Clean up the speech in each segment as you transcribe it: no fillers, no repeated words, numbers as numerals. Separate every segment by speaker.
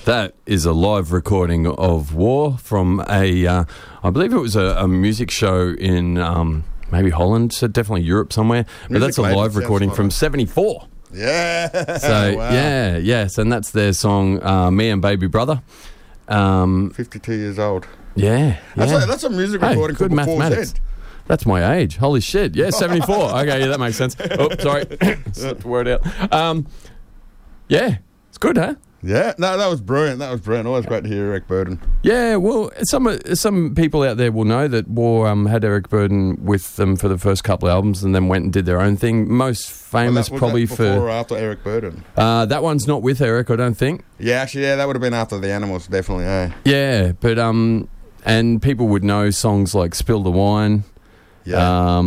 Speaker 1: That is a live recording of War from I believe it was a music show in maybe Holland, so definitely Europe somewhere. But that's a live recording from 74.
Speaker 2: Yeah.
Speaker 1: So,
Speaker 2: wow.
Speaker 1: yes, and that's their song, Me and Baby Brother.
Speaker 2: 52 years old.
Speaker 1: Yeah.
Speaker 2: That's a music recording
Speaker 1: good
Speaker 2: from before
Speaker 1: mathematics.
Speaker 2: Zed.
Speaker 1: That's my age. Holy shit. Yeah, 74. Okay, yeah, that makes sense. Oh, sorry. Slipped the word out. Yeah, it's good, huh?
Speaker 2: Yeah, no, that was brilliant. Always great to hear Eric Burdon.
Speaker 1: Yeah, well, some people out there will know that War had Eric Burdon with them for the first couple of albums and then went and did their own thing. Most famous probably
Speaker 2: before
Speaker 1: for...
Speaker 2: or after Eric Burdon?
Speaker 1: that one's not with Eric, I don't think.
Speaker 2: Yeah, actually, that would have been after The Animals, definitely,
Speaker 1: Yeah, but... and people would know songs like Spill the Wine.
Speaker 2: Yeah.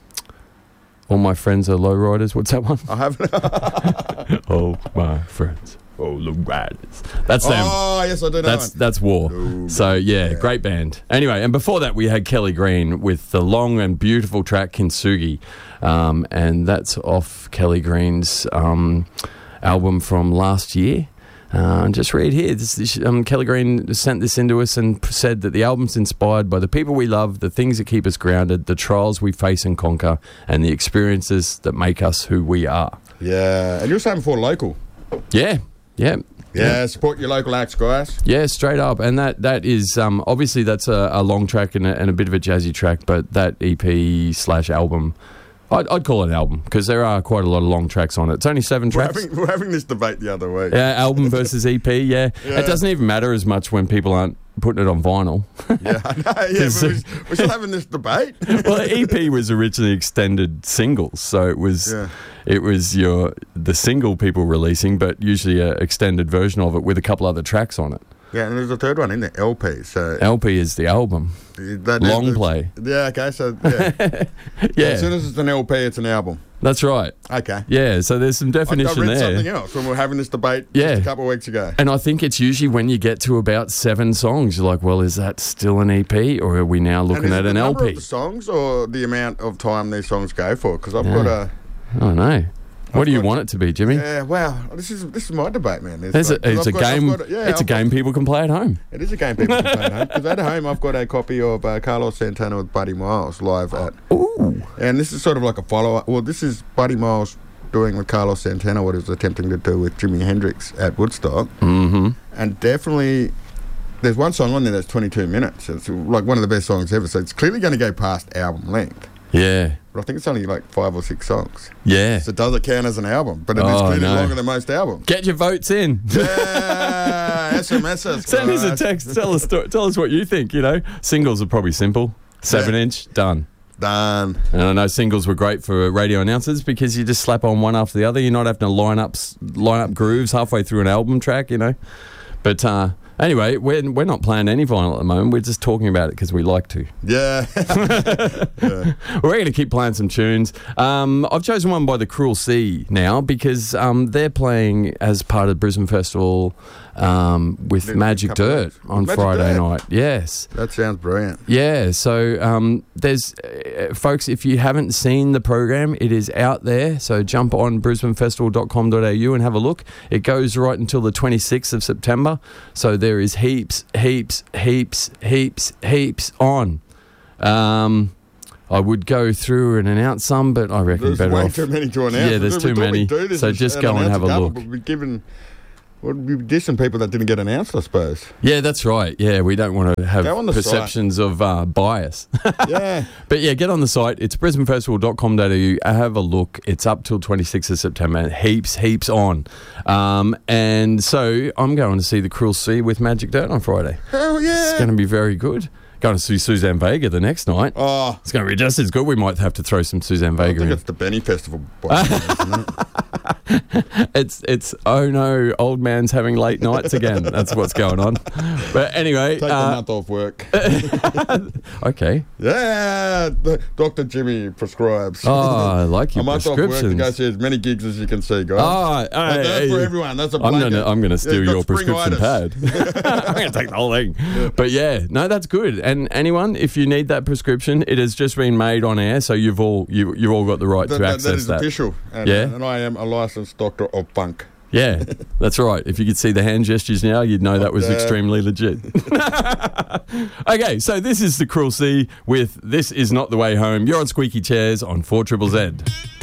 Speaker 1: All My Friends Are Lowriders. What's that one?
Speaker 2: I haven't.
Speaker 1: All my friends. Oh, the riders. That's them.
Speaker 2: Oh, yes, I do know.
Speaker 1: That's War. So, yeah, great band. Anyway, and before that, we had Kelly Green with the long and beautiful track Kintsugi. And that's off Kelly Green's album from last year. Just read here. Kelly Green sent this into us and said that the album's inspired by the people we love, the things that keep us grounded, the trials we face and conquer, and the experiences that make us who we are.
Speaker 2: Yeah, and you were saying before local.
Speaker 1: Yeah.
Speaker 2: Yeah, support your local acts, guys.
Speaker 1: Yeah, straight up. And that is, obviously that's a long track and a bit of a jazzy track, but that EP/album, I'd call it an album because there are quite a lot of long tracks on it. It's only 7 tracks.
Speaker 2: We're having this debate the other week.
Speaker 1: Yeah, album versus EP, yeah. It doesn't even matter as much when people aren't putting it on vinyl.
Speaker 2: Yeah, I know, but we're still having this debate.
Speaker 1: Well, EP was originally extended singles, so it was the single people releasing, but usually an extended version of it with a couple other tracks on it.
Speaker 2: Yeah, and there's a third one in there, LP. So
Speaker 1: LP is the album. Long play.
Speaker 2: Yeah, okay, so yeah.
Speaker 1: Yeah.
Speaker 2: As soon as it's an LP, it's an album.
Speaker 1: That's right.
Speaker 2: Okay.
Speaker 1: Yeah, so there's some definition
Speaker 2: I read
Speaker 1: there.
Speaker 2: something else when we were having this debate just a couple of weeks ago.
Speaker 1: And I think it's usually when you get to about 7 songs, you're like, well, is that still an EP or are we now looking at an LP?
Speaker 2: Number of the songs or the amount of time these songs go for? Because I've got a...
Speaker 1: I don't know. What do you want it to be, Jimmy?
Speaker 2: Yeah, wow. This is my debate, man.
Speaker 1: It's a game people can play at home.
Speaker 2: It is a game people can play at home. Because at home, I've got a copy of Carlos Santana with Buddy Miles live at...
Speaker 1: Ooh.
Speaker 2: And this is sort of like a follow-up. Well, this is Buddy Miles doing with Carlos Santana what he was attempting to do with Jimi Hendrix at Woodstock.
Speaker 1: Mm-hmm.
Speaker 2: And definitely... There's one song on there that's 22 minutes. It's like one of the best songs ever. So it's clearly going to go past album length.
Speaker 1: Yeah.
Speaker 2: But I think it's only like 5 or 6 songs.
Speaker 1: Yeah.
Speaker 2: So does it count as an album? But it is clearly longer than most albums.
Speaker 1: Get your votes in.
Speaker 2: Yeah, SMS us.
Speaker 1: Send us a text. Tell us what you think, Singles are probably simple. 7-inch, done.
Speaker 2: Done.
Speaker 1: And I know singles were great for radio announcers because you just slap on one after the other. You're not having to line up grooves halfway through an album track, But anyway, we're not playing any vinyl at the moment. We're just talking about it because we like to.
Speaker 2: Yeah.
Speaker 1: Yeah. We're going to keep playing some tunes. I've chosen one by The Cruel Sea now because they're playing as part of Brisbane Festival with Magic Dirt on Friday night. Yes.
Speaker 2: That sounds brilliant.
Speaker 1: Yeah, so there's... folks, if you haven't seen the program, it is out there. So jump on brisbanefestival.com.au and have a look. It goes right until the 26th of September. So there is heaps on. I would go through and announce some, but I reckon
Speaker 2: there's
Speaker 1: better
Speaker 2: way
Speaker 1: off.
Speaker 2: Too many to announce.
Speaker 1: Yeah, there's too many. So just go and have a look.
Speaker 2: We'd be some people that didn't get announced, I suppose.
Speaker 1: Yeah, that's right. Yeah, we don't want to have perceptions of bias.
Speaker 2: Yeah.
Speaker 1: But yeah, get on the site. It's brisbanefestival.com.au. Have a look. It's up till 26th of September. Heaps on. And so I'm going to see The Cruel Sea with Magic Dirt on Friday.
Speaker 2: Hell yeah.
Speaker 1: It's going to be very good. Going to see Suzanne Vega the next night.
Speaker 2: Oh.
Speaker 1: It's going to be just as good. We might have to throw some Suzanne Vega in.
Speaker 2: I think it's the Benny Festival. Isn't it?
Speaker 1: It's oh no, old man's having late nights again. That's what's going on. But anyway,
Speaker 2: take a month off work.
Speaker 1: Okay.
Speaker 2: Yeah, Dr. Jimmy prescribes.
Speaker 1: Oh, I like your
Speaker 2: a month off work to go see as many gigs as you can see, guys.
Speaker 1: Oh,
Speaker 2: that's for everyone. That's a blanket.
Speaker 1: I'm gonna steal your prescription pad. I'm gonna take the whole thing.
Speaker 2: Yeah.
Speaker 1: But yeah, no, that's good. And anyone, if you need that prescription, it has just been made on air, so you've all got the right to access that.
Speaker 2: That is official. And,
Speaker 1: yeah,
Speaker 2: and I am a licensed doctor of funk.
Speaker 1: Yeah, that's right. If you could see the hand gestures now, you'd know that was extremely legit. Okay, so this is the Cruel C with This Is Not the Way Home. You're on Squeaky Chairs on 4ZZZ.